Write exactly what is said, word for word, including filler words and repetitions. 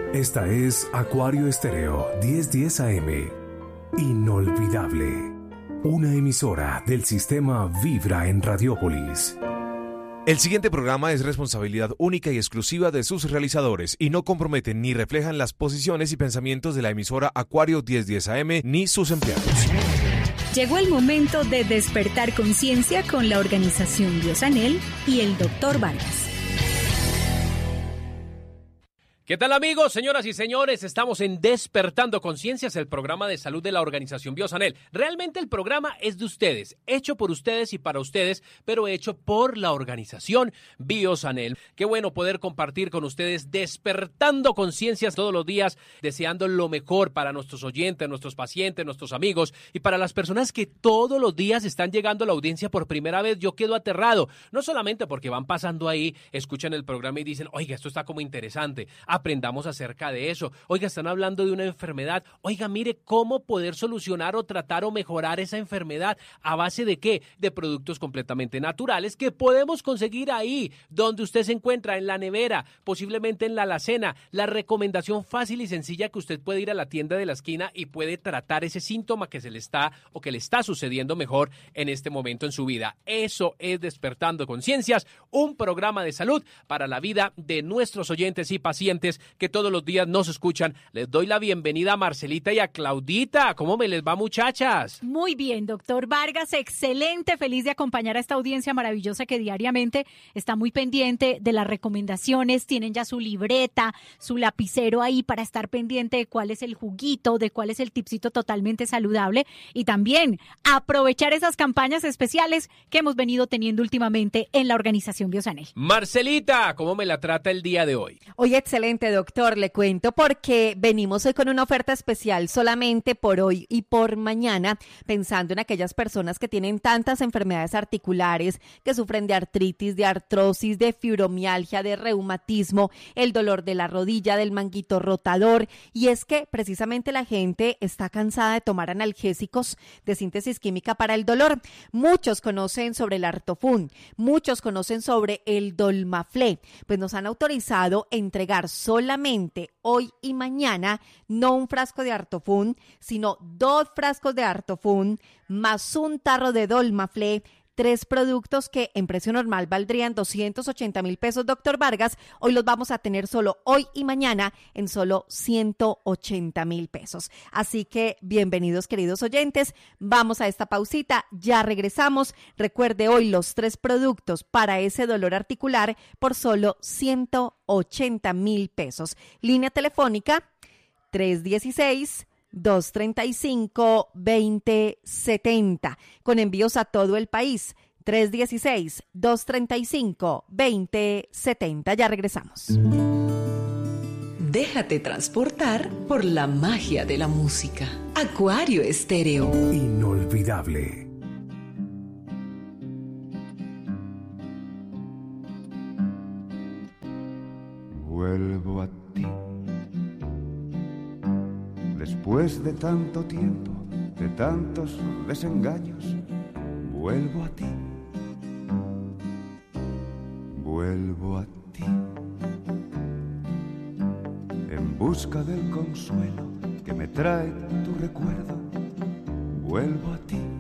Esta es Acuario Estéreo diez diez A M. Inolvidable. Una emisora del sistema Vibra en Radiópolis. El siguiente programa es responsabilidad única y exclusiva de sus realizadores y no comprometen ni reflejan las posiciones y pensamientos de la emisora Acuario diez diez A M ni sus empleados. Llegó el momento de despertar conciencia con la organización Biosanel y el doctor Vargas. ¿Qué tal, amigos, señoras y señores? Estamos en Despertando Conciencias, el programa de salud de la organización Biosanel. Realmente el programa es de ustedes, hecho por ustedes y para ustedes, pero hecho por la organización Biosanel. Qué bueno poder compartir con ustedes Despertando Conciencias todos los días, deseando lo mejor para nuestros oyentes, nuestros pacientes, nuestros amigos y para las personas que todos los días están llegando a la audiencia por primera vez. Yo quedo aterrado, no solamente porque van pasando ahí, escuchan el programa y dicen, oiga, esto está como interesante, aprendamos acerca de eso. Oiga, están hablando de una enfermedad. Oiga, mire cómo poder solucionar o tratar o mejorar esa enfermedad. ¿A base de qué? De productos completamente naturales que podemos conseguir ahí, donde usted se encuentra, en la nevera, posiblemente en la alacena. La recomendación fácil y sencilla que usted puede ir a la tienda de la esquina y puede tratar ese síntoma que se le está o que le está sucediendo mejor en este momento en su vida. Eso es Despertando Conciencias, un programa de salud para la vida de nuestros oyentes y pacientes que todos los días nos escuchan. Les doy la bienvenida a Marcelita y a Claudita. ¿Cómo me les va, muchachas? Muy bien, doctor Vargas, excelente, feliz de acompañar a esta audiencia maravillosa que diariamente está muy pendiente de las recomendaciones. Tienen ya su libreta, su lapicero ahí para estar pendiente de cuál es el juguito, de cuál es el tipsito totalmente saludable y también aprovechar esas campañas especiales que hemos venido teniendo últimamente en la organización Biosanel. Marcelita, ¿cómo me la trata el día de hoy? Hoy excelente, doctor, le cuento porque venimos hoy con una oferta especial solamente por hoy y por mañana, pensando en aquellas personas que tienen tantas enfermedades articulares, que sufren de artritis, de artrosis, de fibromialgia, de reumatismo, el dolor de la rodilla, del manguito rotador, y es que precisamente la gente está cansada de tomar analgésicos de síntesis química para el dolor. Muchos conocen sobre el Artofun, muchos conocen sobre el Dolmaflé, pues nos han autorizado entregar solamente hoy y mañana, no un frasco de Artofun, sino dos frascos de Artofun, más un tarro de Dolmaflé, tres productos que en precio normal valdrían doscientos ochenta mil pesos, doctor Vargas. Hoy los vamos a tener solo hoy y mañana en solo ciento ochenta mil pesos. Así que bienvenidos, queridos oyentes. Vamos a esta pausita, ya regresamos. Recuerde hoy los tres productos para ese dolor articular por solo ciento ochenta mil pesos. Línea telefónica tres dieciséis, dos treinta y cinco, veinte setenta, con envíos a todo el país. Tres dieciséis, dos treinta y cinco, veinte setenta. Ya regresamos. Déjate transportar por la magia de la música. Acuario Estéreo. Inolvidable. Vuelvo a ti. Después de tanto tiempo, de tantos desengaños, vuelvo a ti, vuelvo a ti, en busca del consuelo que me trae tu recuerdo, vuelvo a ti.